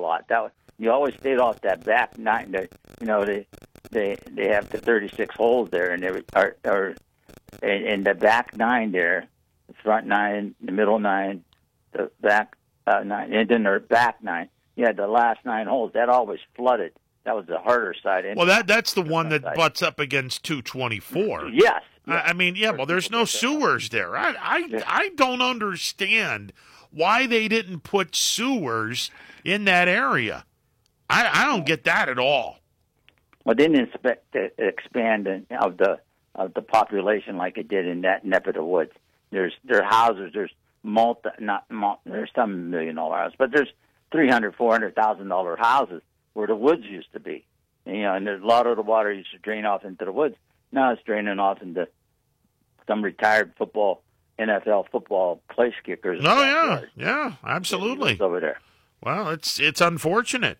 lot. You always stayed off that back nine. They have the 36 holes there, and and the back nine there, the front nine, the middle nine, the back nine, and then their back nine. Yeah, the last 9 holes that always flooded. That was the harder side. Well, that's the one that butts up against 224. Yes. I mean, yeah. Well, there's no sewers there. I don't understand why they didn't put sewers in that area. I don't get that at all. Well, they didn't expect the expand of the population like it did in that neck of the woods. There are houses. There's there's some $1 million houses, but there's $300,000-$400,000 houses where the woods used to be. And there's a lot of the water used to drain off into the woods. Now it's draining off into some retired NFL football place kickers. Oh yeah, absolutely. Over there. Well, it's unfortunate.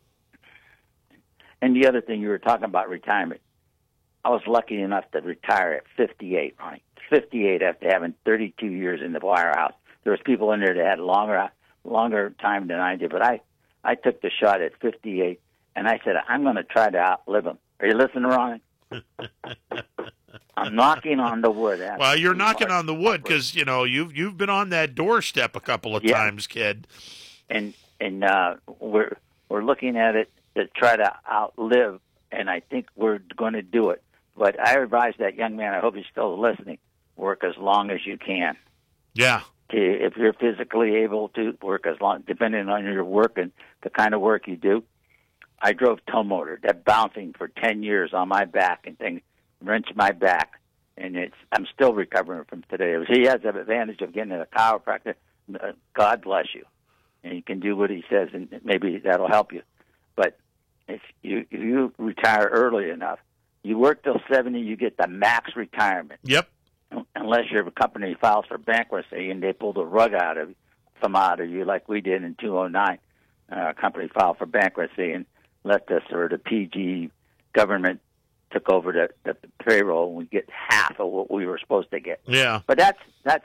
And the other thing, you were talking about retirement. I was lucky enough to retire at 58, Ronnie. 58 after having 32 years in the firehouse. There was people in there that had longer time than I did, but I took the shot at 58, and I said, I'm going to try to outlive him. Are you listening, Ronnie? I'm knocking on the wood. Well, you're knocking on the wood because you've been on that doorstep a couple of times, kid. And we're looking at it to try to outlive, and I think we're going to do it. But I advise that young man, I hope he's still listening, work as long as you can. Yeah. If you're physically able to work as long, depending on your work and the kind of work you do. I drove tow motor, that bouncing for 10 years on my back and things, wrenched my back, and I'm still recovering from today. He has the advantage of getting a chiropractor. God bless you. And you can do what he says, and maybe that'll help you. But if you retire early enough, you work till 70, you get the max retirement. Yep. Unless your company files for bankruptcy and they pull the rug out of you like we did in 2009. Our company filed for bankruptcy and let us, or the PG government took over the payroll, and we get half of what we were supposed to get. Yeah. But that's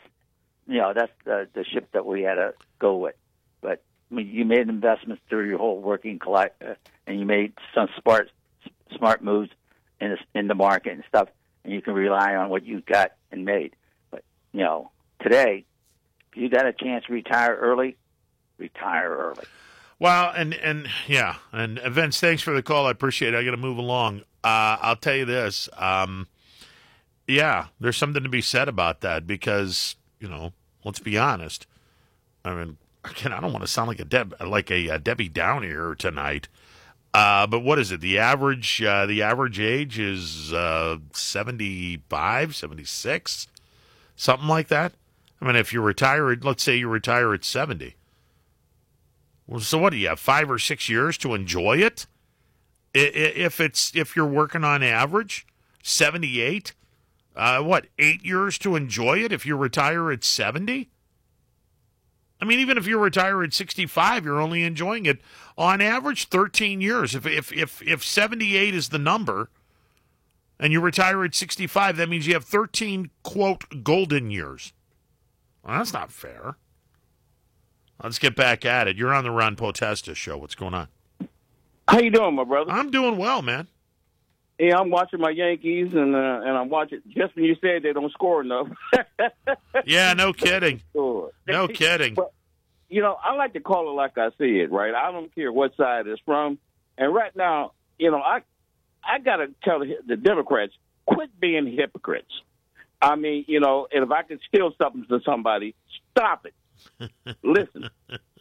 the ship that we had to go with. But I mean, you made investments through your whole working life, and you made some smart moves in the market and stuff, and you can rely on what you got and made. But today, if you got a chance to retire early, retire early. Well, and Vince, thanks for the call. I appreciate it. I got to move along. I'll tell you this. There's something to be said about that because let's be honest. I mean, again, I don't want to sound like a Debbie Downer tonight. But what is it? The average age is 75, 76, something like that. I mean, if you retire, let's say you retire at 70. Well, so what do you have? 5 or 6 years to enjoy it? If you're working on average, 78. 8 years to enjoy it if you retire at 70? I mean, even if you retire at 65, you're only enjoying it on average 13 years. If 78 is the number and you retire at 65, that means you have 13, quote, golden years. Well, that's not fair. Let's get back at it. You're on the Ron Potesta show. What's going on? How you doing, my brother? I'm doing well, man. Yeah, I'm watching my Yankees, and I'm watching just when you said they don't score enough. Yeah, no kidding. No kidding. But, I like to call it like I see it, right? I don't care what side it's from. And right now, I got to tell the Democrats, quit being hypocrites. I mean, and if I can steal something to somebody, stop it. Listen.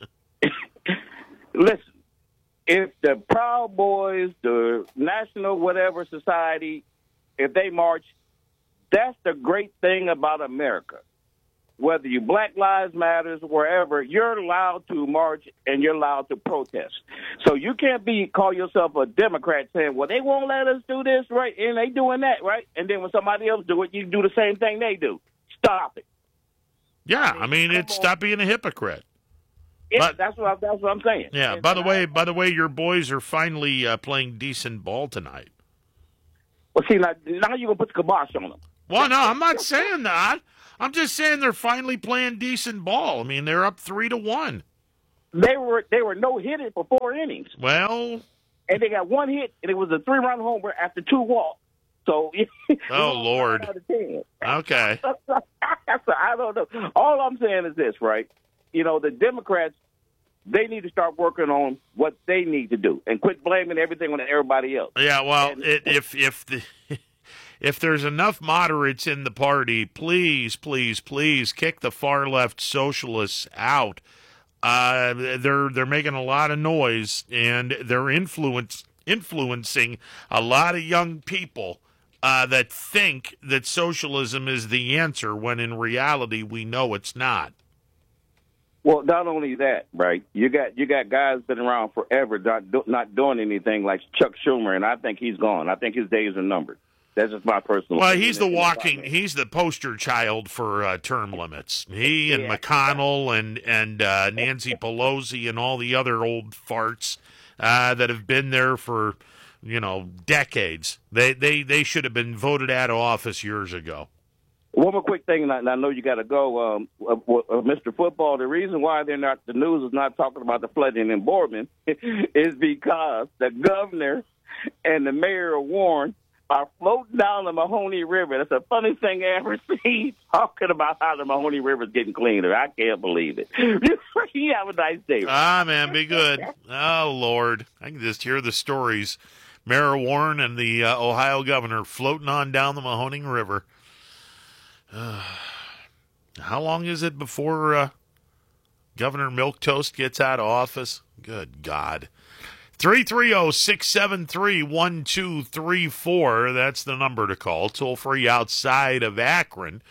Listen. If the Proud Boys, the National Whatever Society, if they march, that's the great thing about America. Whether you Black Lives Matters, wherever, you're allowed to march and you're allowed to protest. So you can't call yourself a Democrat saying, well, they won't let us do this, right? And they doing that, right? And then when somebody else do it, you do the same thing they do. Stop it. Yeah, I mean stop being a hypocrite. Yeah, that's what I'm saying. Yeah. By the way, your boys are finally playing decent ball tonight. Well, see, now you're gonna put the kibosh on them. Well, no, I'm not saying that. I'm just saying they're finally playing decent ball. I mean, they're up 3-1. They were no hitted for 4 innings, Well, and they got 1 hit, and it was a 3-run homer after 2 walks. So, oh Lord. 9 out of 10. Okay. So, I don't know. All I'm saying is this, right? You know, the Democrats, they need to start working on what they need to do and quit blaming everything on everybody else. Yeah, well, if there's enough moderates in the party, please, please, please kick the far left socialists out. They're making a lot of noise, and they're influencing a lot of young people that think that socialism is the answer, when in reality we know it's not. Well, not only that, right? You got guys been around forever, not doing anything, like Chuck Schumer, and I think he's gone. I think his days are numbered. That's just my personal. Well, he's the poster child for term limits. He and McConnell and Nancy Pelosi and all the other old farts that have been there for, decades. They should have been voted out of office years ago. One more quick thing, and I know you got to go, Mr. Football. The reason why the news is not talking about the flooding in Boardman is because the governor and the mayor of Warren are floating down the Mahoney River. That's the funniest thing I ever seen, talking about how the Mahoney River is getting cleaner. I can't believe it. You have a nice day. Man, be good. Oh, Lord. I can just hear the stories. Mayor Warren and the Ohio governor floating on down the Mahoning River. How long is it before Governor Milquetoast gets out of office? Good God. 330-673-1234. That's the number to call. Toll free outside of Akron.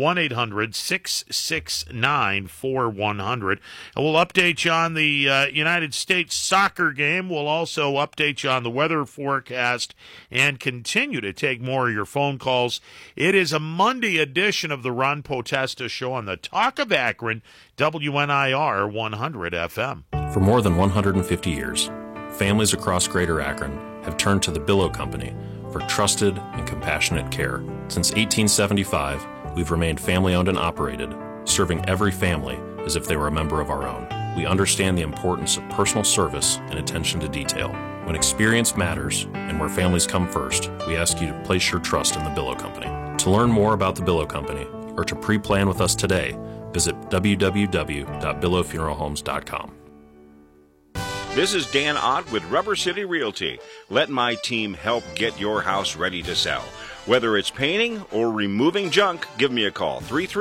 1-800-669-4100. And we'll update you on the United States soccer game. We'll also update you on the weather forecast and continue to take more of your phone calls. It is a Monday edition of the Ron Potesta Show on the Talk of Akron, WNIR 100 FM. For more than 150 years, families across Greater Akron have turned to the Billow Company for trusted and compassionate care. Since 1875, we've remained family-owned and operated, serving every family as if they were a member of our own. We understand the importance of personal service and attention to detail. When experience matters and where families come first, we ask you to place your trust in the Billow Company. To learn more about the Billow Company or to pre-plan with us today, visit www.billowfuneralhomes.com. This is Dan Ott with Rubber City Realty. Let my team help get your house ready to sell. Whether it's painting or removing junk, give me a call,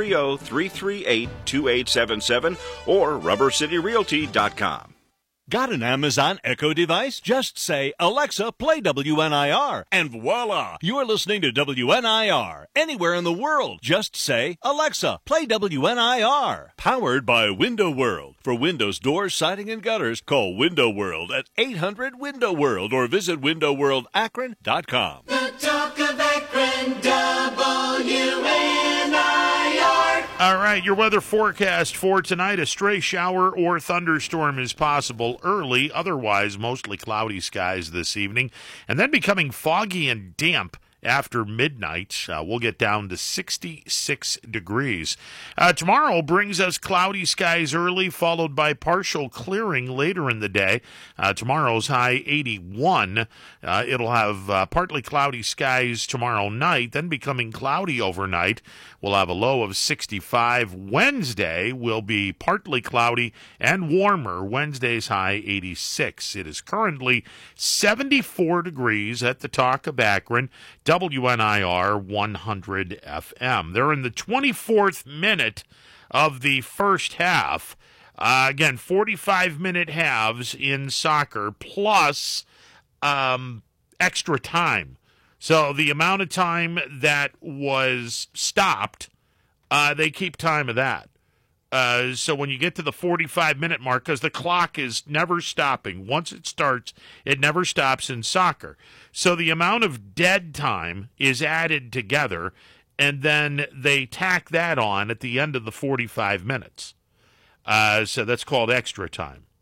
330-338-2877 or rubbercityrealty.com. Got an Amazon Echo device? Just say, Alexa, play WNIR, and voila! You're listening to WNIR. Anywhere in the world, just say, Alexa, play WNIR. Powered by Window World. For windows, doors, siding, and gutters, call Window World at 800-WINDOW-WORLD or visit windowworldakron.com. The Talk of Akron, WNIR. All right, your weather forecast for tonight. A stray shower or thunderstorm is possible early, otherwise mostly cloudy skies this evening, and then becoming foggy and damp after midnight. We'll get down to 66 degrees. Tomorrow brings us cloudy skies early, followed by partial clearing later in the day. Tomorrow's high 81. It'll have partly cloudy skies tomorrow night, then becoming cloudy overnight. We'll have a low of 65. Wednesday will be partly cloudy and warmer. Wednesday's high 86. It is currently 74 degrees at the Talk of Akron, WNIR 100 FM. They're in the 24th minute of the first half. Again, 45-minute halves in soccer plus extra time. So the amount of time that was stopped, they keep time of that. So when you get to the 45-minute mark, because the clock is never stopping. Once it starts, it never stops in soccer. So the amount of dead time is added together, and then they tack that on at the end of the 45 minutes. So that's called extra time.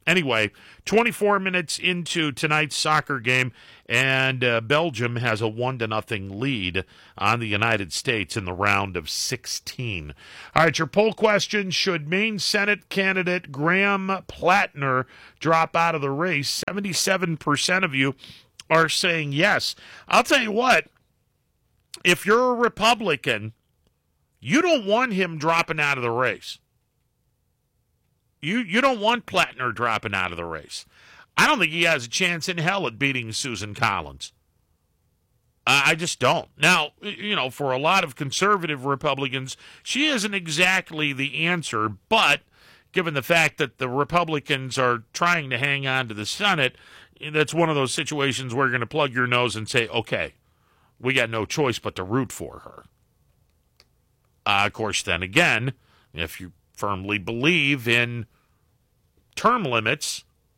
Anyway, 24 minutes into tonight's soccer game, and Belgium has a 1-0 lead on the United States in the round of 16. All right, your poll question: should Maine Senate candidate Graham Plattner drop out of the race? 77% of you are saying yes. I'll tell you what, if you're a Republican, you don't want him dropping out of the race. You don't want Plattner dropping out of the race. I don't think he has a chance in hell at beating Susan Collins. I just don't. Now, for a lot of conservative Republicans, she isn't exactly the answer, but given the fact that the Republicans are trying to hang on to the Senate, that's one of those situations where you're going to plug your nose and say, okay, we got no choice but to root for her. Of course, then again, if you firmly believe in term limits,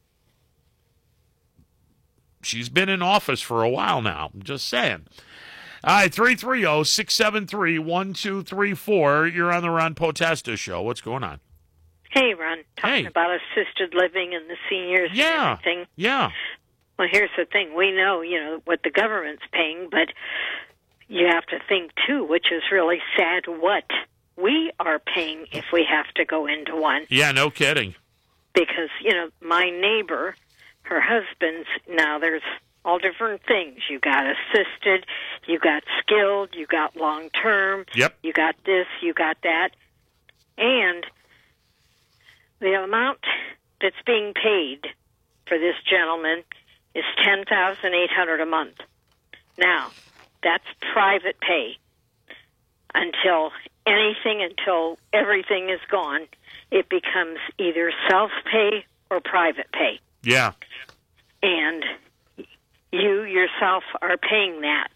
she's been in office for a while now. I'm just saying. All right, 330-673-1234. You're on the Ron Potesta Show. What's going on? Hey, Ron. Talking about assisted living and the seniors and everything. Yeah. Well, here's the thing. We know, what the government's paying, but you have to think, too, which is really sad, what we are paying if we have to go into one. Yeah, no kidding. Because, my neighbor, her husband's, now there's all different things. You got assisted, you got skilled, you got long-term, yep. You got this, you got that. And the amount that's being paid for this gentleman is $10,800 a month. Now, that's private pay. Until everything is gone, it becomes either self-pay or private pay. Yeah. And you yourself are paying that.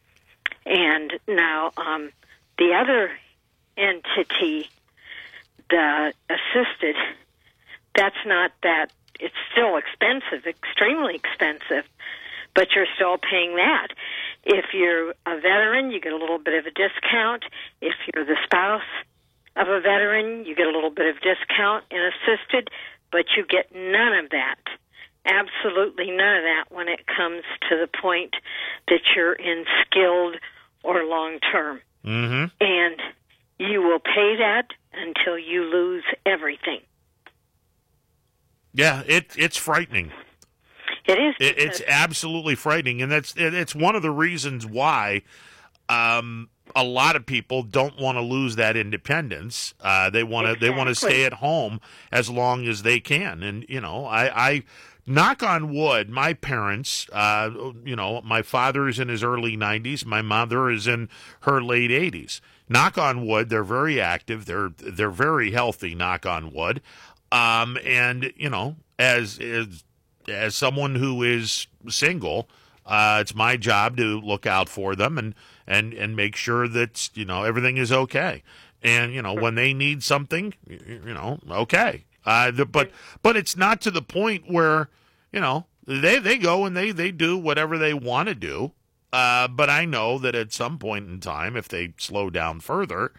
And now the other entity, the assisted, that's not that. It's still expensive, extremely expensive, but you're still paying that. If you're a veteran, you get a little bit of a discount. If you're the spouse of a veteran, you get a little bit of discount in assisted, but you get none of that. Absolutely none of that when it comes to the point that you're in skilled or long-term. Mm-hmm. And you will pay that until you lose everything. Yeah, it's frightening. It is. It's absolutely frightening, and it's one of the reasons why a lot of people don't want to lose that independence. They want to stay at home as long as they can. And I knock on wood. My parents, my father is in his early 90s. My mother is in her late 80s. Knock on wood, they're very active. They're very healthy. Knock on wood. And as someone who is single, it's my job to look out for them and make sure that everything is okay. And when they need something, okay. But it's not to the point where they go and they do whatever they want to do. But I know that at some point in time, if they slow down further,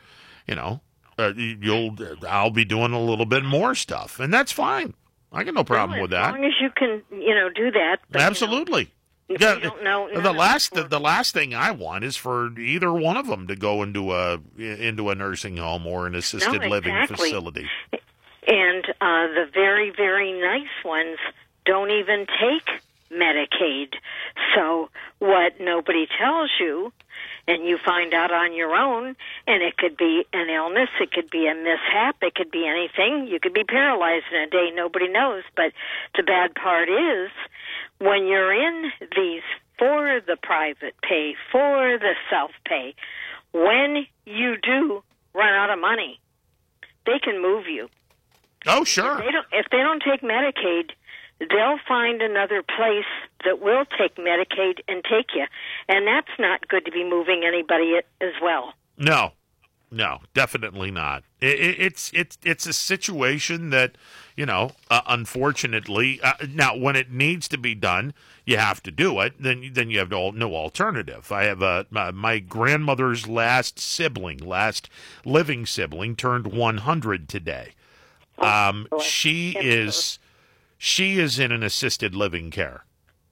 I'll be doing a little bit more stuff, and that's fine. I got no problem with that. As long as you can, do that. But, absolutely. You don't know. The last thing I want is for either one of them to go into a nursing home or an assisted living facility. And the very, very nice ones don't even take Medicaid. So what nobody tells you, and you find out on your own, and it could be an illness, it could be a mishap, it could be anything. You could be paralyzed in a day, nobody knows. But the bad part is, when you're in these for the private pay, for the self-pay, when you do run out of money, they can move you. Oh, sure. If they don't take Medicaid, they'll find another place that will take Medicaid and take you. And that's not good to be moving anybody as well. No, definitely not. It's a situation that, unfortunately, now when it needs to be done, you have to do it. Then you have no alternative. I have my grandmother's last living sibling turned 100 today. She she is in an assisted living care.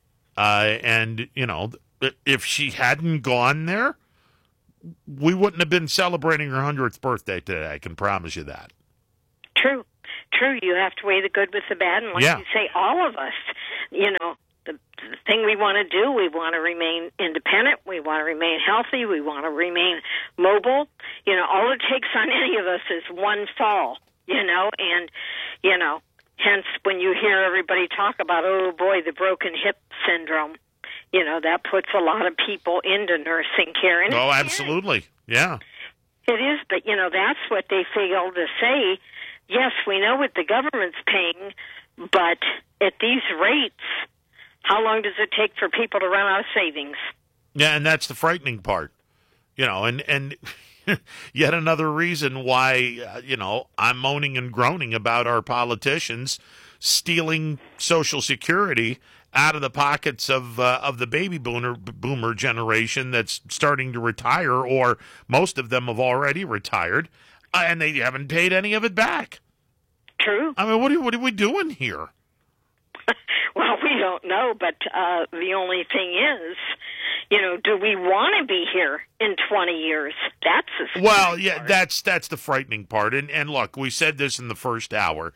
And, if she hadn't gone there, we wouldn't have been celebrating her 100th birthday today. I can promise you that. True. You have to weigh the good with the bad. And like you say, all of us, the thing we want to do, we want to remain independent. We want to remain healthy. We want to remain mobile. All it takes on any of us is one fall, and, hence when you hear everybody talk about, oh boy, the broken hip syndrome, that puts a lot of people into nursing care. And absolutely. Yeah. It is, but, that's what they fail to say. Yes, we know what the government's paying, but at these rates, how long does it take for people to run out of savings? Yeah, and that's the frightening part. And yet another reason why, I'm moaning and groaning about our politicians stealing Social Security out of the pockets of the baby boomer generation that's starting to retire, or most of them have already retired, and they haven't paid any of it back. True. I mean, what are we doing here? Well, we don't know, but the only thing is, do we want to be here in 20 years? That's the part. That's the frightening part. And look, we said this in the first hour.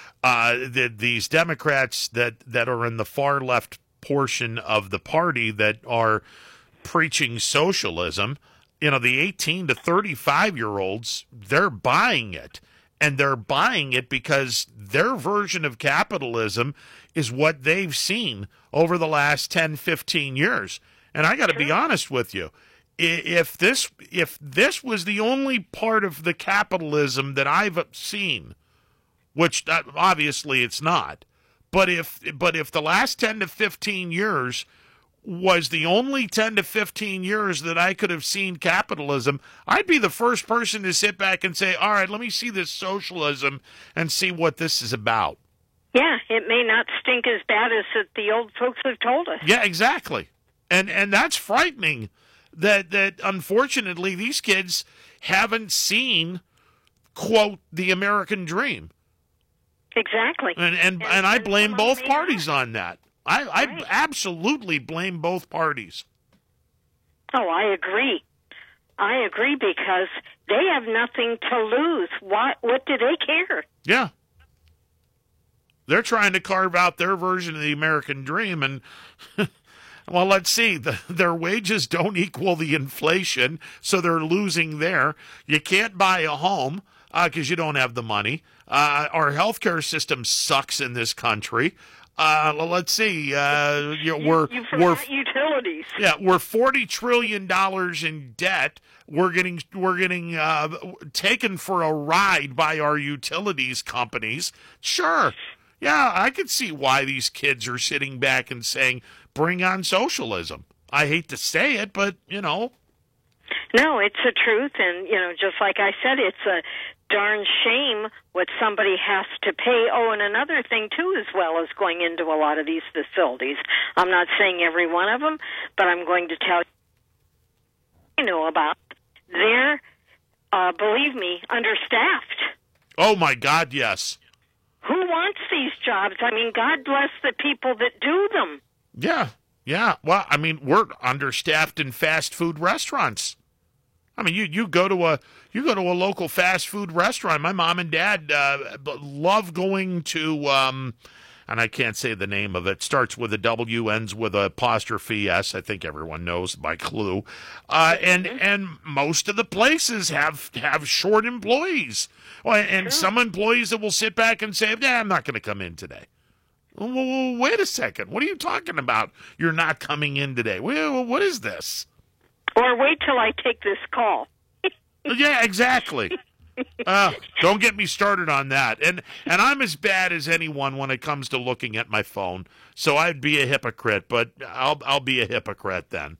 These Democrats that are in the far left portion of the party that are preaching socialism, the 18 to 35-year-olds, they're buying it. And they're buying it because their version of capitalism is what they've seen over the last 10, 15 years. And I got to be honest with you. If this was the only part of the capitalism that I've seen, which obviously it's not, but if the last 10 to 15 years was the only 10 to 15 years that I could have seen capitalism, I'd be the first person to sit back and say, all right, let me see this socialism and see what this is about. Yeah, it may not stink as bad as the old folks have told us. Yeah, exactly. And that's frightening that unfortunately these kids haven't seen, quote, the American dream. Exactly. And I blame both parties on that. I absolutely blame both parties. Oh, I agree. Because they have nothing to lose. What do they care? Yeah. They're trying to carve out their version of the American dream, and, well, let's see. Their wages don't equal the inflation, so they're losing there. You can't buy a home because you don't have the money. Our healthcare system sucks in this country. Let's see. We're utilities. Yeah, we're $40 trillion in debt. We're getting taken for a ride by our utilities companies. Sure. Yeah, I could see why these kids are sitting back and saying, "Bring on socialism." I hate to say it, but No, it's the truth, and just like I said, it's a darn shame what somebody has to pay. Oh, and another thing, too, as well as going into a lot of these facilities. I'm not saying every one of them, but I'm going to tell you I know about. They're, believe me, understaffed. Oh, my God, yes. Who wants these jobs? I mean, God bless the people that do them. Yeah. Well, I mean, we're understaffed in fast food restaurants. I mean, you go to a local fast food restaurant. My mom and dad love going to, and I can't say the name of it. Starts with a W, ends with a apostrophe S. I think everyone knows by clue. And most of the places have short employees, and some employees that will sit back and say, "Yeah, I'm not going to come in today." Well, wait a second. What are you talking about? You're not coming in today. Well, what is this? Or wait till I take this call. Yeah, exactly. Don't get me started on that. And I'm as bad as anyone when it comes to looking at my phone. So I'd be a hypocrite, but I'll be a hypocrite then.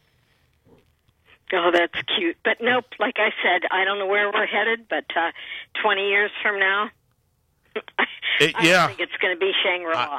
Oh, that's cute. But nope, like I said, I don't know where we're headed, but 20 years from now, I don't think it's going to be Shangri-La.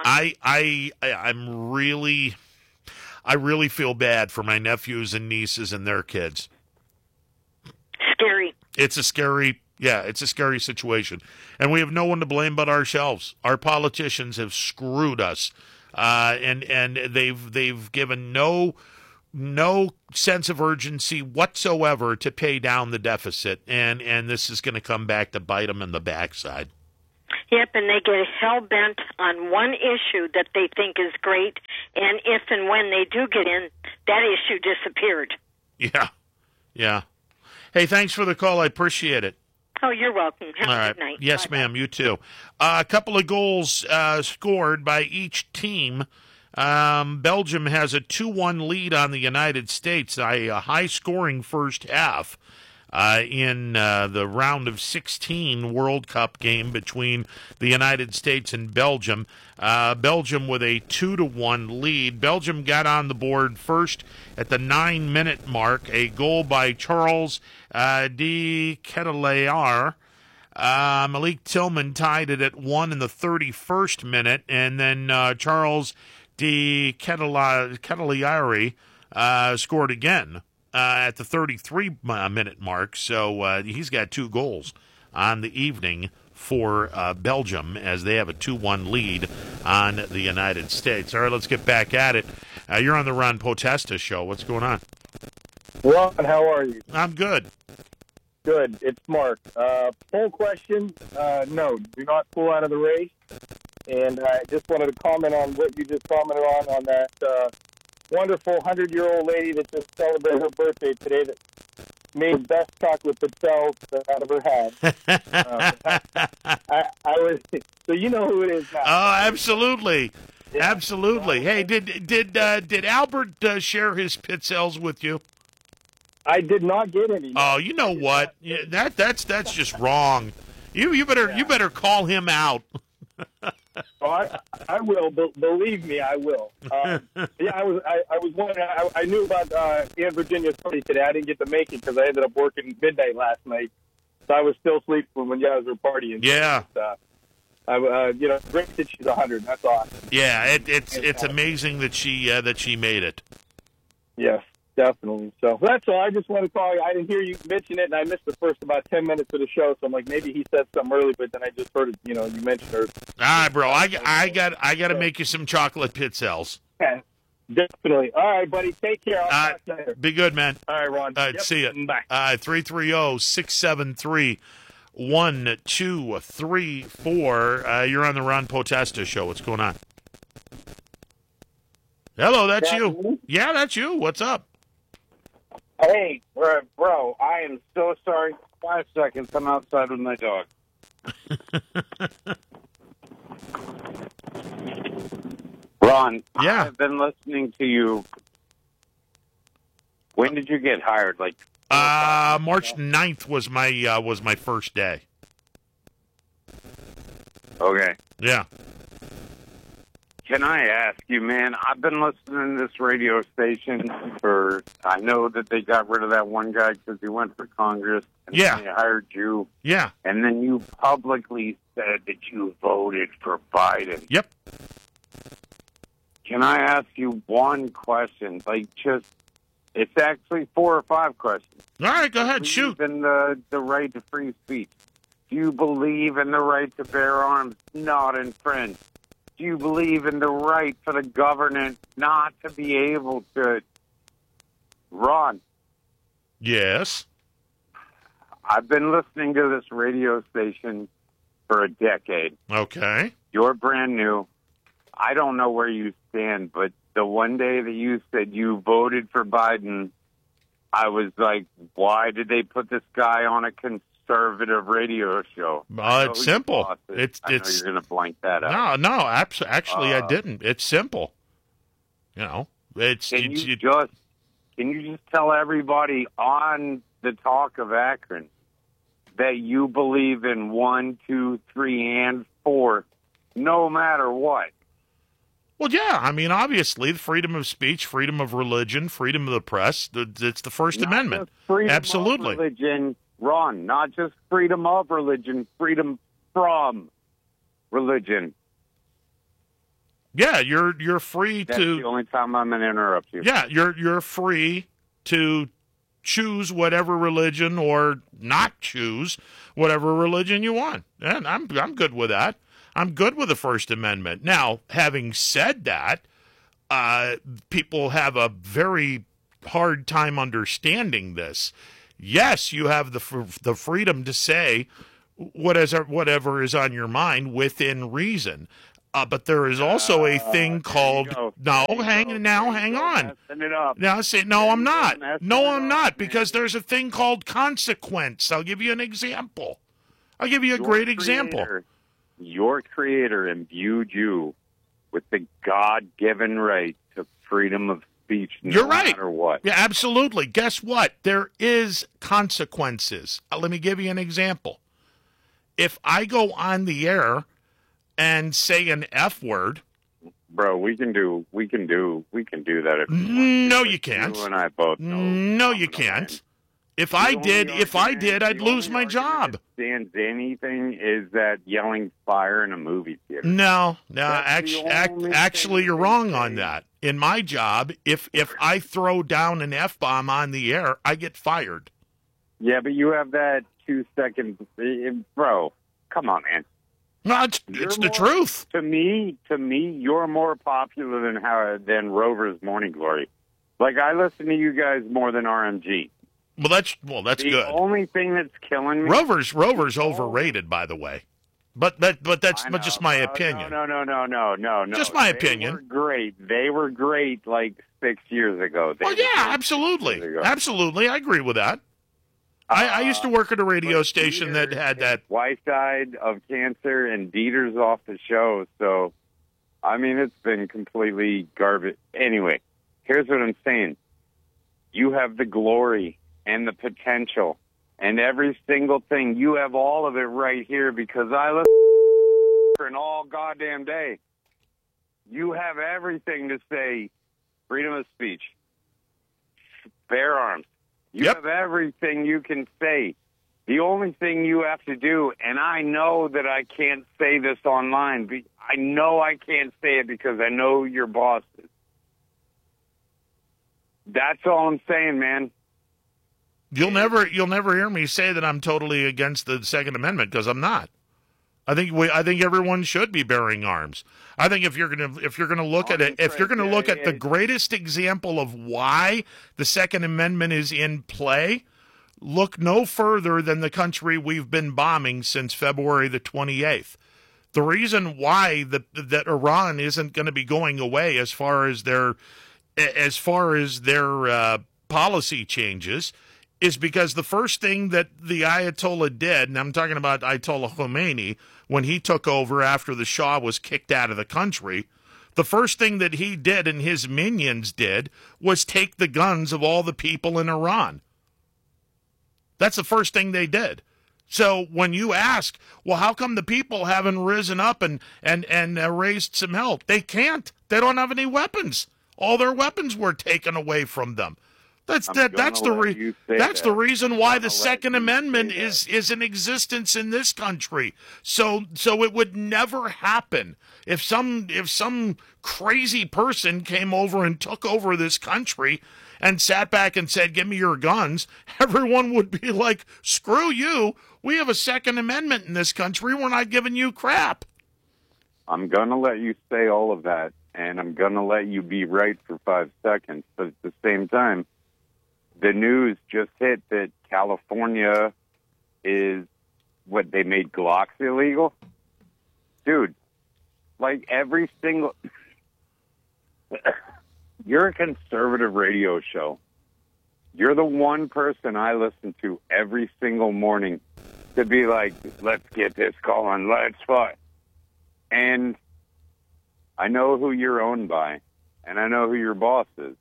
I really feel bad for my nephews and nieces and their kids. Scary. It's a scary Yeah, it's a scary situation. And we have no one to blame but ourselves. Our politicians have screwed us. And they've given no sense of urgency whatsoever to pay down the deficit. And this is going to come back to bite them in the backside. Yep, and they get hell-bent on one issue that they think is great, and if and when they do get in, that issue disappeared. Yeah. Hey, thanks for the call. I appreciate it. Oh, you're welcome. Have a good night. Yes, Bye-bye. ma'am, you too. A couple of goals scored by each team. Belgium has a 2-1 lead on the United States, a high-scoring first half. In the round of 16 World Cup game between the United States and Belgium. Belgium with a 2-1 lead. Belgium got on the board first at the 9-minute mark. A goal by Charles de Ketelaere. Malik Tillman tied it at 1 in the 31st minute, and then Charles de Ketelaere scored again at the 33-minute mark. So he's got 2 goals on the evening for Belgium as they have a 2-1 lead on the United States. All right, let's get back at it. You're on the Ron Potesta show. What's going on? Ron, how are you? I'm good. Good. It's Mark. Poll question, no, do not pull out of the race. And I just wanted to comment on what you just commented on that wonderful 100-year-old lady that just celebrated her birthday today that made the best chocolate Patel that I've ever had. I was, so you know who it is now. Oh, absolutely. Yeah. Absolutely. Hey, did Albert share his pizzelles with you? I did not get any. Oh, you know what? Yeah, that's just wrong. You better call him out. Oh, I will. Believe me, I will. I was wondering. I knew about Aunt Virginia's party today. I didn't get to make it because I ended up working midnight last night, so I was still sleeping when you guys were partying. Yeah. Great that she's 100. That's awesome. Yeah, it's amazing that she made it. Yes, definitely. So that's all. I just want to call you. I didn't hear you mention it, and I missed the first about 10 minutes of the show. So I'm like, maybe he said something early, but then I just heard it. You mentioned her. All right, bro. I got to make you some chocolate pizzelles. Yeah, definitely. All right, buddy. Take care. I'll talk to you later. Be good, man. All right, Ron. All right, see ya. Bye. 330-673-1234. You're on the Ron Potesta show. What's going on? Hello, that's you. Yeah, that's you. What's up? Hey, bro, I am so sorry. 5 seconds. I'm outside with my dog. Ron, yeah. I've been listening to you. When did you get hired? Like March 9th was my first day. Okay. Yeah. Can I ask you, man, I've been listening to this radio station I know that they got rid of that one guy because he went for Congress. And yeah. They hired you. Yeah. And then you publicly said that you voted for Biden. Yep. Can I ask you one question? It's actually 4 or 5 questions. All right, go ahead, shoot. Do you believe in the right to free speech? Do you believe in the right to bear arms not infringed? Do you believe in the right for the government not to be able to run? Yes. I've been listening to this radio station for a decade. Okay. You're brand new. I don't know where you stand, but the one day that you said you voted for Biden, I was like, why did they put this guy on a conservative radio show? It's simple. I know you're going to blank that out. No, actually, I didn't. It's simple. Can you just tell everybody on the Talk of Akron that you believe in 1, 2, 3, and 4, no matter what? Well, yeah. I mean, obviously, the freedom of speech, freedom of religion, freedom of the press. It's the First Amendment. Absolutely. Of religion, Ron. Not just freedom of religion, freedom from religion. Yeah, you're free That's to. the only time I'm going to interrupt you. Yeah, you're free to choose whatever religion or not choose whatever religion you want. And I'm good with that. I'm good with the First Amendment. Now, having said that, people have a very hard time understanding this. Yes, you have the freedom to say whatever is on your mind within reason. But there is also a thing called hang on. Now say no, I'm not. No, I'm not, because there's a thing called consequence. I'll give you an example. I'll give you a great example. Your creator imbued you with the God-given right to freedom of speech, no matter what. Yeah, absolutely. Guess what? There is consequences. Let me give you an example. If I go on the air and say an F word, bro, we can do that if you want. No, you can't. You and I both know. No, you can't. If I did, I'd lose my job. Stands anything is that yelling fire in a movie theater. No, actually, you're wrong on that. In my job, if I throw down an F-bomb on the air, I get fired. Yeah, but you have that 2 seconds, bro. Come on, man. No, it's the truth. To me, you're more popular than Rover's Morning Glory. Like, I listen to you guys more than RMG. Well, that's good. The only thing that's killing me. Rover's overrated, by the way. But that's just my opinion. No. Just my opinion. They were great like 6 years ago. Absolutely. Absolutely. I agree with that. I used to work at a radio station that had that. Wife died of cancer and Dieter's off the show. So, I mean, it's been completely garbage. Anyway, here's what I'm saying. You have the glory and the potential and every single thing. You have all of it right here because I listen all goddamn day. You have everything to say freedom of speech, bear arms. You have everything you can say. The only thing you have to do, and I know that I can't say this online, but I know I can't say it because I know your bosses. That's all I'm saying, man. You'll never hear me say that I'm totally against the Second Amendment, because I'm not. I think everyone should be bearing arms. I think if you're gonna look at the greatest example of why the Second Amendment is in play, look no further than the country we've been bombing since February the 28th. The reason why that Iran isn't going to be going away as far as their policy changes is because the first thing that the Ayatollah did, and I'm talking about Ayatollah Khomeini, when he took over after the Shah was kicked out of the country, the first thing that he did and his minions did was take the guns of all the people in Iran. That's the first thing they did. So when you ask, well, how come the people haven't risen up and raised some help? They can't. They don't have any weapons. All their weapons were taken away from them. That's the reason why the Second Amendment is in existence in this country. So it would never happen if some crazy person came over and took over this country and sat back and said, "Give me your guns." Everyone would be like, "Screw you. We have a Second Amendment in this country. We're not giving you crap." I'm going to let you say all of that, and I'm going to let you be right for 5 seconds. But at the same time, the news just hit that California is they made Glocks illegal. Dude, like every single... You're a conservative radio show. You're the one person I listen to every single morning to be like, let's get this going, let's fight. And I know who you're owned by, and I know who your boss is.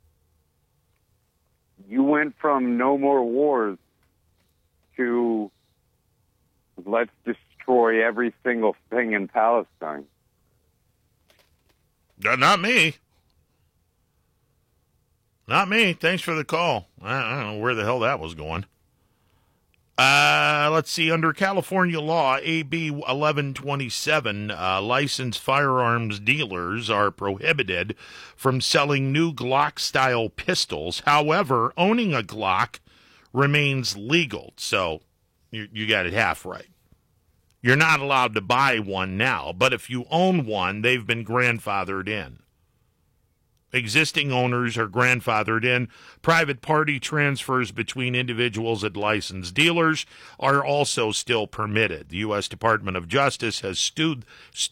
You went from no more wars to let's destroy every single thing in Palestine. Not me. Not me. Thanks for the call. I don't know where the hell that was going. Let's see. Under California law, AB 1127, licensed firearms dealers are prohibited from selling new Glock-style pistols. However, owning a Glock remains legal. So you got it half right. You're not allowed to buy one now, but if you own one, they've been grandfathered in. Existing owners are grandfathered in. Private party transfers between individuals at licensed dealers are also still permitted. The U.S. Department of Justice has sued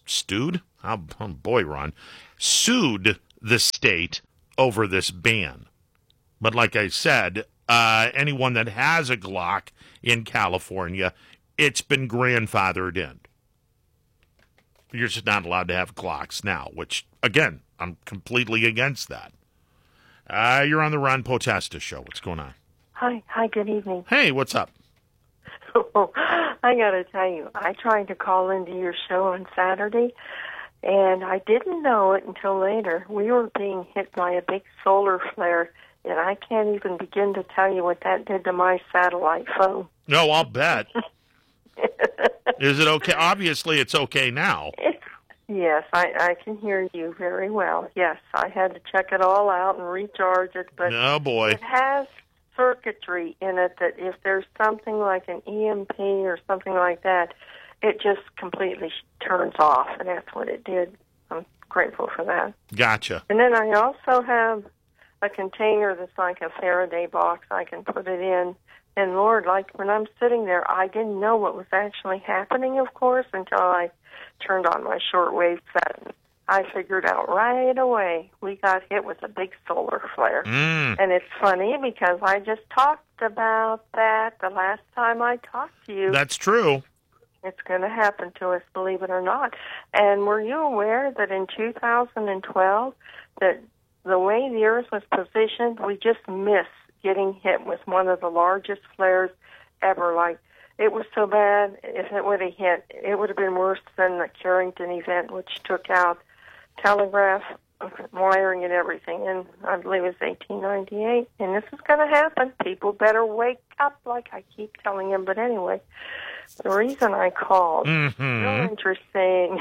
the state over this ban. But like I said, anyone that has a Glock in California, it's been grandfathered in. You're just not allowed to have Glocks now, which, again, I'm completely against that. You're on the Ron Potesta Show. What's going on? Hi, good evening. Hey, what's up? I got to tell you, I tried to call into your show on Saturday, and I didn't know it until later. We were being hit by a big solar flare, and I can't even begin to tell you what that did to my satellite phone. No, I'll bet. Is it okay? Obviously, it's okay now. Yes, I can hear you very well. Yes, I had to check it all out and recharge it, but oh boy, it has circuitry in it that if there's something like an EMP or something like that, it just completely turns off, and that's what it did. I'm grateful for that. Gotcha. And then I also have a container that's like a Faraday box. I can put it in. And Lord, like when I'm sitting there, I didn't know what was actually happening, of course, until I turned on my shortwave set. I figured out right away we got hit with a big solar flare. And it's funny because I just talked about that the last time I talked to you. That's true. It's going to happen to us, believe it or not. And were you aware that in 2012, that the way the Earth was positioned, we just missed getting hit with one of the largest flares ever? Like, it was so bad, if it would have hit, it would have been worse than the Carrington event, which took out telegraph, wiring, and everything. And I believe it was 1898. And this is going to happen. People better wake up, like I keep telling them. But anyway, the reason I called, real interesting.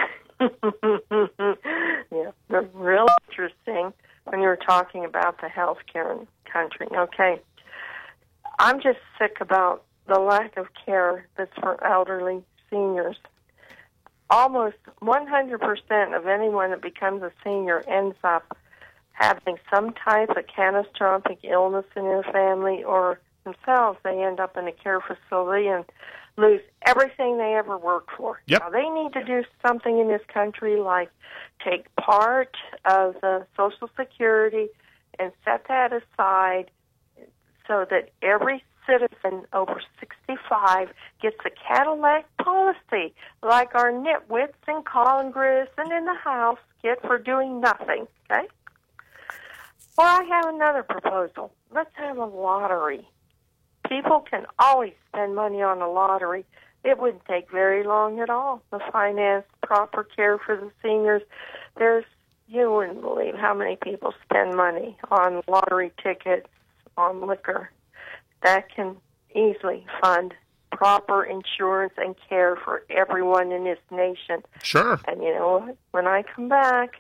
Yeah, real interesting when you were talking about the healthcare in the country. Okay, I'm just sick about the lack of care that's for elderly seniors. Almost 100% of anyone that becomes a senior ends up having some type of catastrophic illness in their family, or themselves, they end up in a care facility and lose everything they ever worked for. Yep. Now, they need to do something in this country like take part of the Social Security and set that aside so that every citizen over 65 gets a Cadillac policy like our nitwits in Congress and in the House get for doing nothing, okay? Or I have another proposal. Let's have a lottery. People can always spend money on a lottery. It wouldn't take very long at all to finance proper care for the seniors. You wouldn't believe how many people spend money on lottery tickets, on liquor. That can easily fund proper insurance and care for everyone in this nation. Sure. And you know what? When I come back,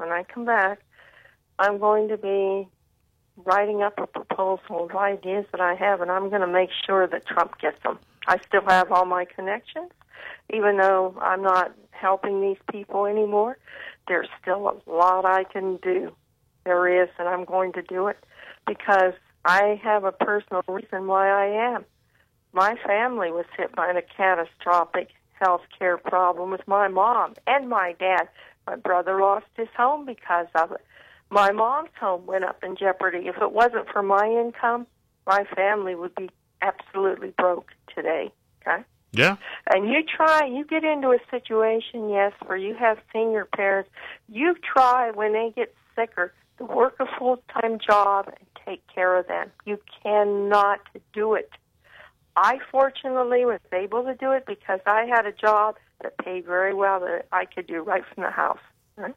I'm going to be writing up a proposal of ideas that I have, and I'm going to make sure that Trump gets them. I still have all my connections. Even though I'm not helping these people anymore, there's still a lot I can do. There is, and I'm going to do it because I have a personal reason why I am. My family was hit by a catastrophic health care problem with my mom and my dad. My brother lost his home because of it. My mom's home went up in jeopardy. If it wasn't for my income, my family would be absolutely broke today, okay? Yeah. And you get into a situation, yes, where you have senior parents, you try when they get sicker to work a full-time job and take care of them. You cannot do it. I fortunately was able to do it because I had a job that paid very well that I could do right from the house. Right?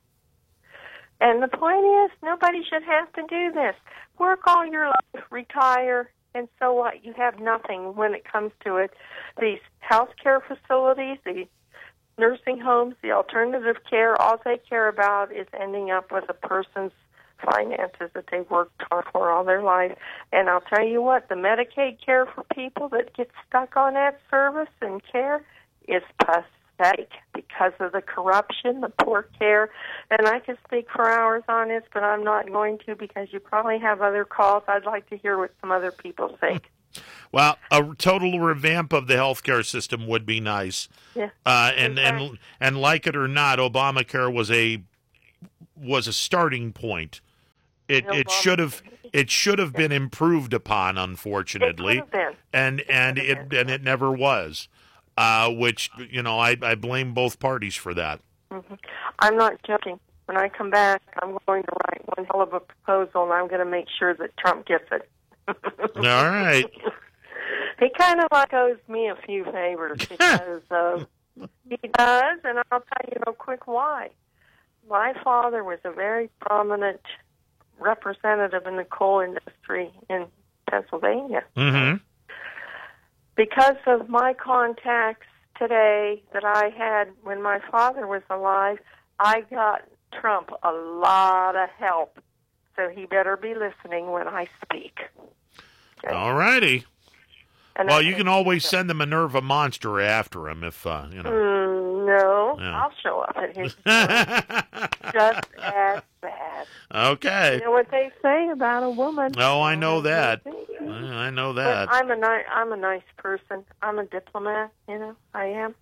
And the point is, nobody should have to do this. Work all your life, retire, And so what? You have nothing when it comes to it. These healthcare facilities, the nursing homes, the alternative care, all they care about is ending up with a person's finances that they worked hard for all their life. And I'll tell you what, the Medicaid care for people that get stuck on that service and care is pathetic because of the corruption, the poor care. And I could speak for hours on this, but I'm not going to because you probably have other calls. I'd like to hear what some other people think. Well, a total revamp of the healthcare system would be nice. Yeah. And like it or not, Obamacare was a starting point. It should have been improved upon, unfortunately, It could have been. and it never was. Which I blame both parties for that. Mm-hmm. I'm not joking. When I come back, I'm going to write one hell of a proposal, and I'm going to make sure that Trump gets it. All right. He kind of like owes me a few favors because he does, and I'll tell you real quick why. My father was a very prominent representative in the coal industry in Pennsylvania. Mm-hmm. Because of my contacts today that I had when my father was alive, I got Trump a lot of help. So he better be listening when I speak. Okay? All righty. And well, you can always send the Minerva Monster after him if, no, Yeah. I'll show up at his door. Just as bad. Okay. You know what they say about a woman? Oh, I know that. I know that. But I'm a nice person. I'm a diplomat. You know, I am.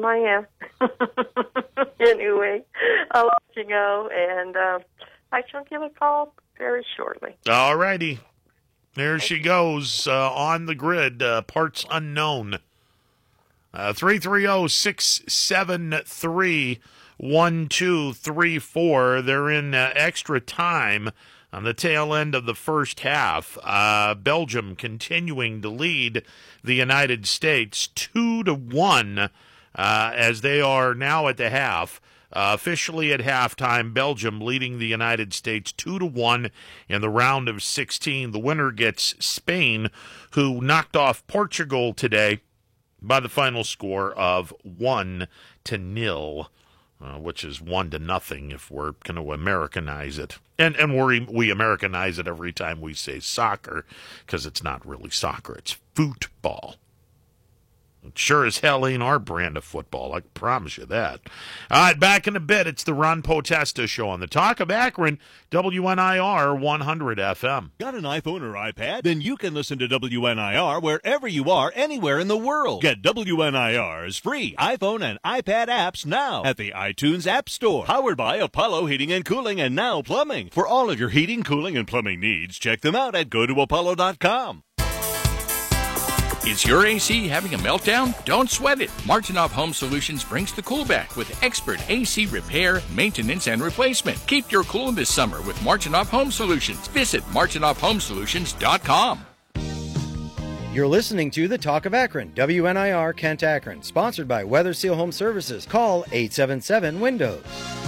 Anyway, I'll let you go, and I shall give a call very shortly. All righty. There she goes on the grid. Parts unknown. 330-673-1234. They're in extra time on the tail end of the first half. Belgium continuing to lead the United States 2-1 as they are now at the half. Officially at halftime, Belgium leading the United States 2-1 in the round of 16. The winner gets Spain, who knocked off Portugal today by the final score of 1-0, which is 1-0 if we're going to Americanize it. And we Americanize it every time we say soccer, because it's not really soccer, it's football. It sure as hell ain't our brand of football, I promise you that. All right, back in a bit. It's the Ron Potesta Show on the Talk of Akron, WNIR 100 FM. Got an iPhone or iPad? Then you can listen to WNIR wherever you are, anywhere in the world. Get WNIR's free iPhone and iPad apps now at the iTunes App Store. Powered by Apollo Heating and Cooling and Now Plumbing. For all of your heating, cooling, and plumbing needs, check them out at gotoapollo.com. Is your AC having a meltdown? Don't sweat it. Martinoff Home Solutions brings the cool back with expert AC repair, maintenance, and replacement. Keep your cool this summer with Martinoff Home Solutions. Visit martinoffhomesolutions.com. You're listening to The Talk of Akron, WNIR Kent Akron, sponsored by Weather Seal Home Services. Call 877-WINDOWS.